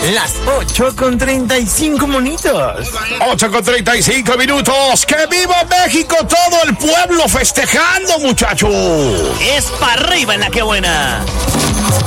Las 8:35 monitos. 8:35 ¡Que viva México! Todo el pueblo festejando, muchachos. Es para arriba en la que buena.